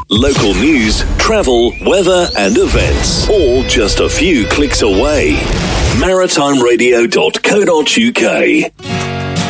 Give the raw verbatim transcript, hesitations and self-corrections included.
Local news, travel, weather and events. All just a few clicks away. maritime radio dot co dot uk